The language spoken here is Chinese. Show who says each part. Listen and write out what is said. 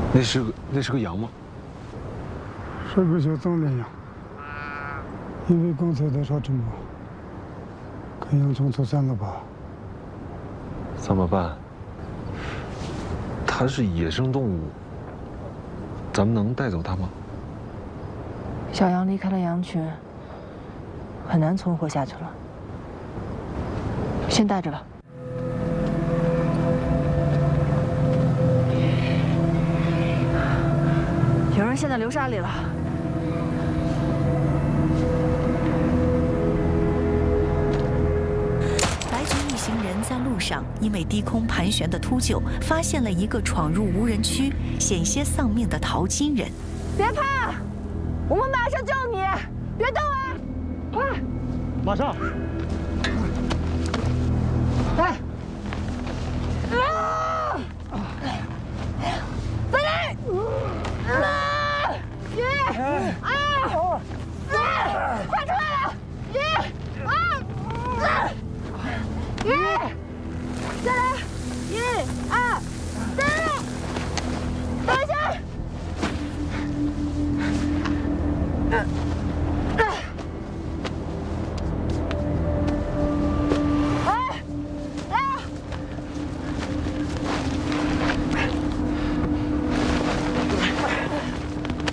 Speaker 1: 那是个羊吗？
Speaker 2: 是不是种的羊？因为刚才在烧直播，看洋葱才3个8。
Speaker 1: 3把半。它是野生动物，咱们能带走它吗？
Speaker 3: 小羊离开了羊群，很难存活下去了。先带着吧。有人陷在流沙里了。
Speaker 4: 白菊一行人在路上，因为低空盘旋的秃鹫，发现了一个闯入无人区、险些丧命的淘金人。
Speaker 3: 别怕，我们马上救你，别动啊！快，
Speaker 2: 马上！哎。